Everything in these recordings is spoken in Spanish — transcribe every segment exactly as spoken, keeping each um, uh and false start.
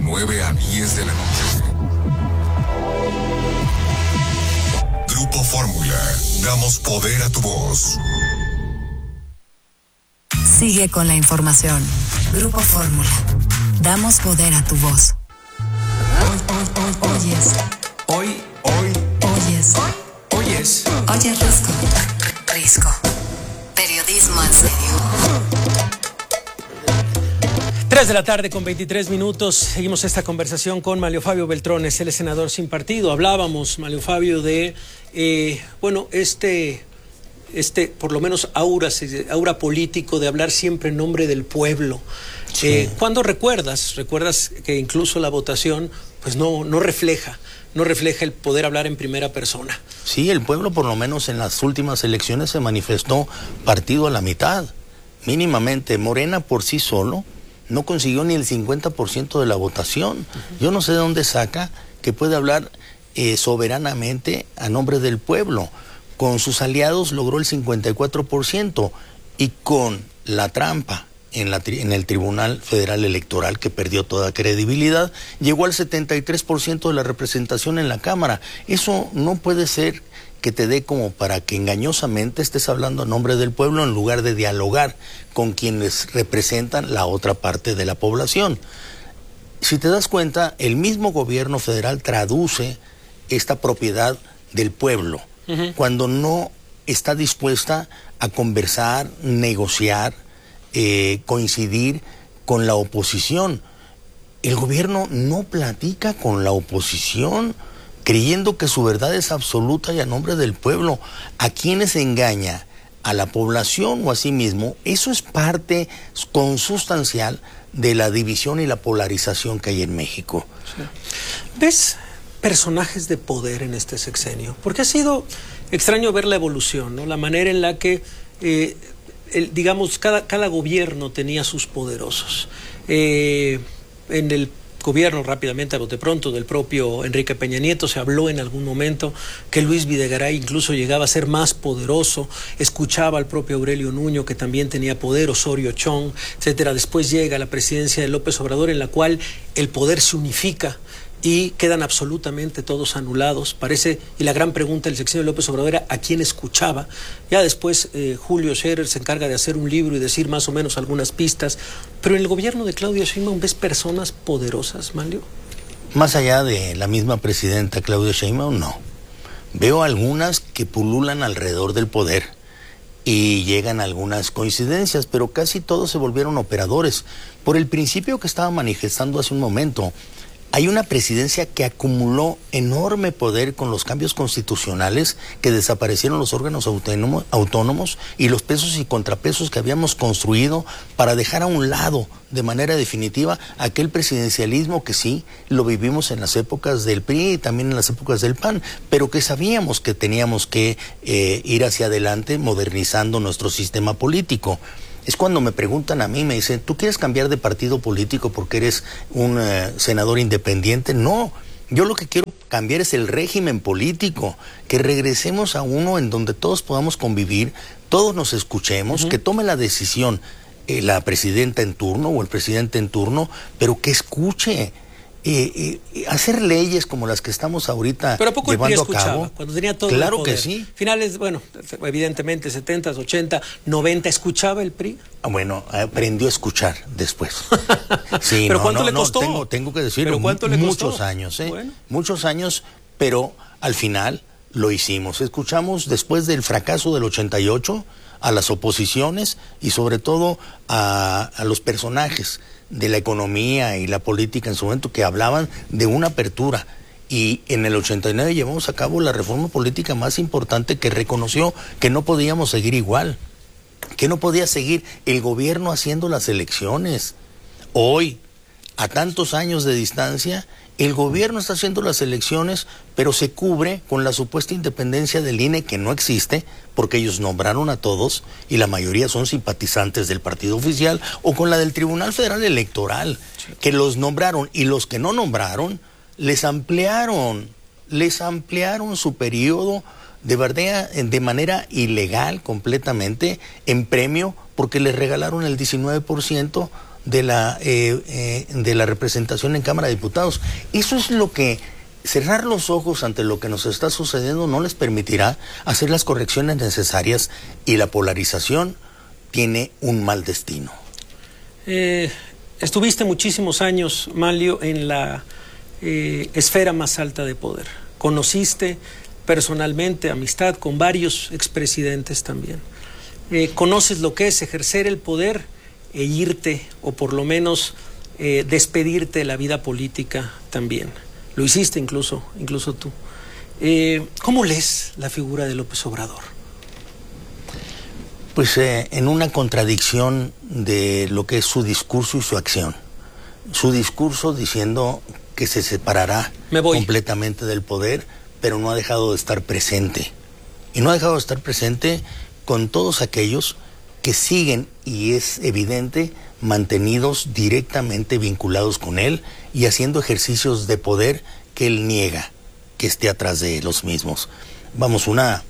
nueve a diez de la noche. Grupo Fórmula, damos poder a tu voz. Sigue con la información. Grupo Fórmula, damos poder a tu voz. Hoy, hoy, hoy, oyes. Hoy, hoy, oyes. oyes. Oye, Risco. Risco. Periodismo en serio. tres de la tarde con veintitrés minutos. Seguimos esta conversación con Manlio Fabio Beltrones, él es senador sin partido. Hablábamos, Manlio Fabio, de, eh, bueno, este, este, por lo menos aura, aura político de hablar siempre en nombre del pueblo. Sí. Eh, ¿Cuándo recuerdas? ¿Recuerdas que incluso la votación, pues no, no refleja, no refleja el poder hablar en primera persona? Sí, el pueblo por lo menos en las últimas elecciones se manifestó partido a la mitad, mínimamente. Morena por sí solo no consiguió ni el cincuenta por ciento de la votación. Uh-huh. Yo no sé de dónde saca que puede hablar eh, soberanamente a nombre del pueblo. Con sus aliados logró el cincuenta y cuatro por ciento y con la trampa en, la tri- en el Tribunal Federal Electoral, que perdió toda credibilidad, llegó al setenta y tres por ciento de la representación en la Cámara. Eso no puede ser que te dé como para que engañosamente estés hablando a nombre del pueblo en lugar de dialogar con quienes representan la otra parte de la población. Si te das cuenta, el mismo gobierno federal traduce esta propiedad del pueblo uh-huh. cuando no está dispuesta a conversar, negociar, eh, coincidir con la oposición. El gobierno no platica con la oposición, creyendo que su verdad es absoluta y a nombre del pueblo. ¿A quiénes engaña? ¿A la población o a sí mismo? Eso es parte consustancial de la división y la polarización que hay en México. Sí. ¿Ves personajes de poder en este sexenio? Porque ha sido extraño ver la evolución, ¿no? La manera en la que, eh, el, digamos, cada, cada gobierno tenía sus poderosos. Eh, en el gobierno, rápidamente, a bote pronto, del propio Enrique Peña Nieto, se habló en algún momento que Luis Videgaray incluso llegaba a ser más poderoso, escuchaba al propio Aurelio Nuño, que también tenía poder, Osorio Chong, etcétera. Después llega la presidencia de López Obrador, en la cual el poder se unifica y quedan absolutamente todos anulados. Parece, y la gran pregunta del sexenio de López Obrador era ¿a quién escuchaba? Ya después eh, Julio Scherer se encarga de hacer un libro y decir más o menos algunas pistas, pero en el gobierno de Claudia Sheinbaum ¿ves personas poderosas, Manlio? Más allá de la misma presidenta Claudia Sheinbaum, no. Veo algunas que pululan alrededor del poder y llegan algunas coincidencias, pero casi todos se volvieron operadores. Por el principio que estaba manifestando hace un momento, hay una presidencia que acumuló enorme poder con los cambios constitucionales, que desaparecieron los órganos autónomos, autónomos y los pesos y contrapesos que habíamos construido para dejar a un lado de manera definitiva aquel presidencialismo que sí lo vivimos en las épocas del P R I y también en las épocas del P A N, pero que sabíamos que teníamos que eh, ir hacia adelante modernizando nuestro sistema político. Es cuando me preguntan a mí, me dicen, ¿tú quieres cambiar de partido político porque eres un uh, senador independiente? No, yo lo que quiero cambiar es el régimen político, que regresemos a uno en donde todos podamos convivir, todos nos escuchemos, uh-huh. que tome la decisión eh, la presidenta en turno o el presidente en turno, pero que escuche. Eh, eh, hacer leyes como las que estamos ahorita pero ¿a poco llevando el P R I a escuchaba, cabo? Cuando tenía todo claro el poder? Que sí. Finales, bueno, evidentemente setenta, ochenta, noventa, ¿escuchaba el P R I? Ah, bueno, aprendió a escuchar después. Sí, ¿Pero no, cuánto no, le no, costó? Tengo, tengo que decirlo, ¿Pero cuánto le costó? Muchos años, ¿eh? Bueno. Muchos años, pero al final lo hicimos. Escuchamos después del fracaso del ochenta y ocho a las oposiciones y sobre todo a, a los personajes de la economía y la política en su momento que hablaban de una apertura. Y en el ochenta y nueve llevamos a cabo la reforma política más importante, que reconoció que no podíamos seguir igual, que no podía seguir el gobierno haciendo las elecciones. Hoy, a tantos años de distancia, el gobierno está haciendo las elecciones, pero se cubre con la supuesta independencia del I N E, que no existe, porque ellos nombraron a todos y la mayoría son simpatizantes del partido oficial, o con la del Tribunal Federal Electoral, que los nombraron, y los que no nombraron les ampliaron, les ampliaron su periodo de verdad de manera ilegal completamente en premio, porque les regalaron el diecinueve por ciento de la, eh, eh, de la representación en Cámara de Diputados. Eso es lo que, cerrar los ojos ante lo que nos está sucediendo no les permitirá hacer las correcciones necesarias, y la polarización tiene un mal destino. Eh, estuviste muchísimos años, Manlio, en la eh, esfera más alta de poder. Conociste personalmente, amistad con varios expresidentes también. Eh, conoces lo que es ejercer el poder e irte, o por lo menos eh, despedirte de la vida política también. Lo hiciste incluso, incluso tú. Eh, ¿Cómo lees la figura de López Obrador? Pues eh, en una contradicción de lo que es su discurso y su acción. Su discurso diciendo que se separará completamente del poder, pero no ha dejado de estar presente. Y no ha dejado de estar presente con todos aquellos que siguen, y es evidente, mantenidos directamente vinculados con él y haciendo ejercicios de poder que él niega que esté atrás de los mismos. Vamos, una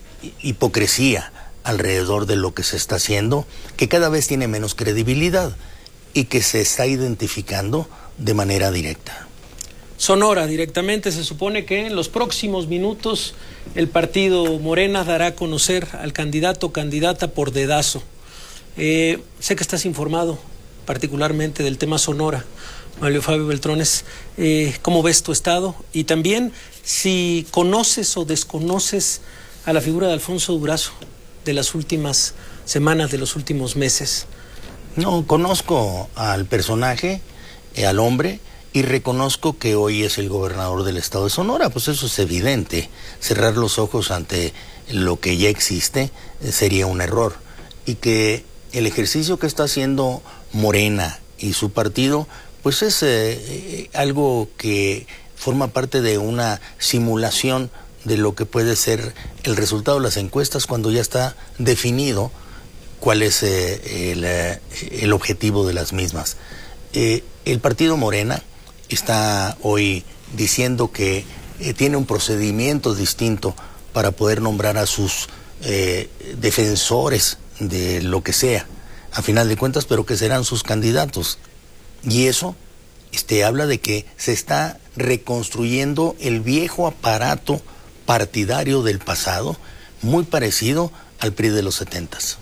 hipocresía alrededor de lo que se está haciendo, que cada vez tiene menos credibilidad y que se está identificando de manera directa. Sonora, directamente, se supone que en los próximos minutos el partido Morena dará a conocer al candidato o candidata por dedazo. Eh, sé que estás informado particularmente del tema Sonora, Manlio Fabio Beltrones. Eh, ¿Cómo ves tu estado? Y también si conoces o desconoces a la figura de Alfonso Durazo de las últimas semanas, de los últimos meses. No, conozco al personaje, eh, al hombre, y reconozco que hoy es el gobernador del estado de Sonora. Pues eso es evidente. Cerrar los ojos ante lo que ya existe eh, sería un error. Y que el ejercicio que está haciendo Morena y su partido, pues es eh, eh, algo que forma parte de una simulación de lo que puede ser el resultado de las encuestas cuando ya está definido cuál es eh, el, eh, el objetivo de las mismas. Eh, el partido Morena está hoy diciendo que eh, tiene un procedimiento distinto para poder nombrar a sus eh, defensores de lo que sea, a final de cuentas, pero que serán sus candidatos. Y eso este, habla de que se está reconstruyendo el viejo aparato partidario del pasado, muy parecido al P R I de los setentas.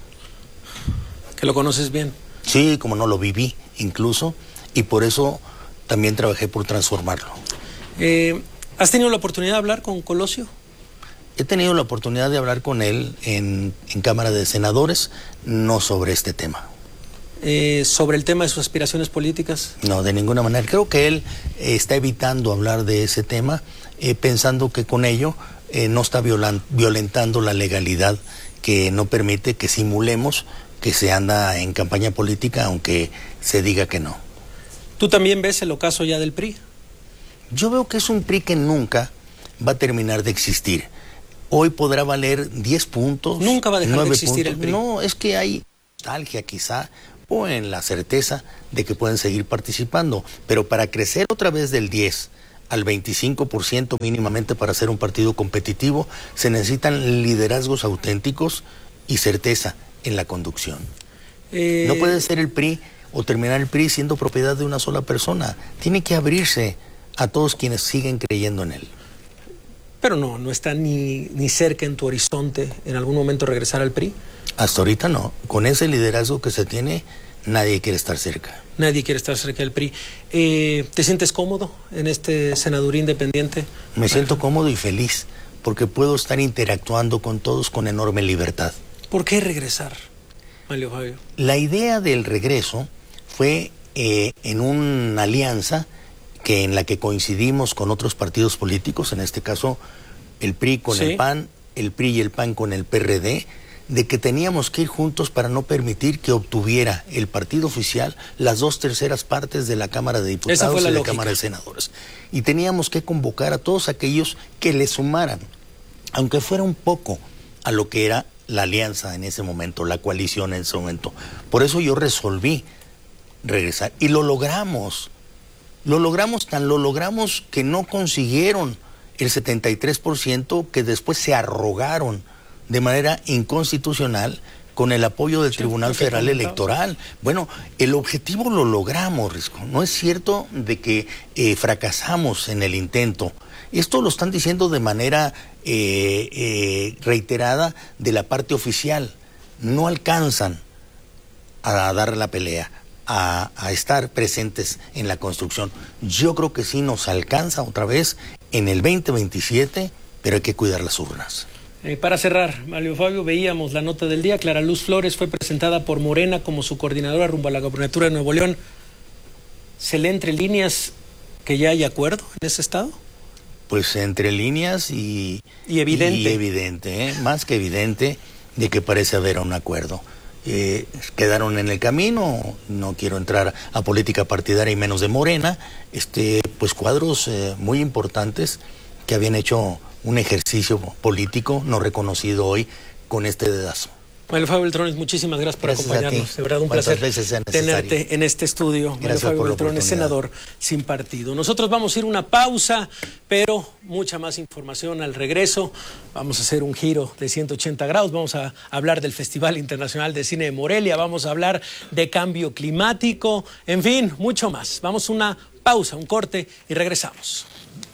¿Que lo conoces bien? Sí, como no, lo viví incluso, y por eso también trabajé por transformarlo. Eh, ¿Has tenido la oportunidad de hablar con Colosio? He tenido la oportunidad de hablar con él en, en Cámara de Senadores, no sobre este tema. Eh, ¿Sobre el tema de sus aspiraciones políticas? No, de ninguna manera. Creo que él eh, está evitando hablar de ese tema, eh, pensando que con ello eh, no está violan, violentando la legalidad, que no permite que simulemos que se anda en campaña política, aunque se diga que no. ¿Tú también ves el ocaso ya del P R I? Yo veo que es un P R I que nunca va a terminar de existir. Hoy podrá valer diez puntos. Nunca va a dejar de existir puntos. el P R I. No, es que hay nostalgia quizá, o en la certeza de que pueden seguir participando. Pero para crecer otra vez del diez al veinticinco por ciento mínimamente para ser un partido competitivo, se necesitan liderazgos auténticos y certeza en la conducción. Eh... No puede ser el P R I o terminar el P R I siendo propiedad de una sola persona. Tiene que abrirse a todos quienes siguen creyendo en él. Pero no, no está ni, ni cerca en tu horizonte en algún momento regresar al P R I. Hasta ahorita no. Con ese liderazgo que se tiene, nadie quiere estar cerca. Nadie quiere estar cerca del P R I. Eh, ¿Te sientes cómodo en este senaduría independiente? Me siento cómodo y feliz, porque puedo estar interactuando con todos con enorme libertad. ¿Por qué regresar, Manlio Fabio? La idea del regreso fue eh, en una alianza que en la que coincidimos con otros partidos políticos, en este caso el P R I con ¿Sí? el P A N, el P R I y el P A N con el P R D, de que teníamos que ir juntos para no permitir que obtuviera el partido oficial las dos terceras partes de la Cámara de Diputados y de la Cámara de Senadores. Y teníamos que convocar a todos aquellos que le sumaran, aunque fuera un poco, a lo que era la alianza en ese momento, la coalición en ese momento. Por eso yo resolví regresar, y lo logramos. Lo logramos, tan lo logramos que no consiguieron el setenta y tres por ciento que después se arrogaron de manera inconstitucional con el apoyo del Sí, Tribunal lo que Federal comentaba. Electoral. Bueno, el objetivo lo logramos, Risco. No es cierto de que eh, fracasamos en el intento. Esto lo están diciendo de manera eh, eh, reiterada de la parte oficial. No alcanzan a dar la pelea, a, a estar presentes en la construcción. Yo creo que sí nos alcanza otra vez en el veinte veintisiete, pero hay que cuidar las urnas. Eh, para cerrar, Mario Fabio, veíamos la nota del día. Clara Luz Flores fue presentada por Morena como su coordinadora rumbo a la gobernatura de Nuevo León. ¿Se lee entre líneas que ya hay acuerdo en ese estado? Pues entre líneas y, Y evidente. y evidente, ¿eh? Más que evidente, de que parece haber un acuerdo. Eh, quedaron en el camino, no quiero entrar a política partidaria y menos de Morena, este, pues cuadros eh, muy importantes que habían hecho un ejercicio político no reconocido hoy con este dedazo. Mario Fabio Beltrones, muchísimas gracias por Gracias a acompañarnos. ti. De verdad, un Cuantas placer veces sea necesario. tenerte en este estudio. Mario Gracias Fabio por la Beltrones, oportunidad. senador sin partido. Nosotros vamos a ir a una pausa, pero mucha más información al regreso. Vamos a hacer un giro de ciento ochenta grados. Vamos a hablar del Festival Internacional de Cine de Morelia. Vamos a hablar de cambio climático. En fin, mucho más. Vamos a una pausa, un corte y regresamos.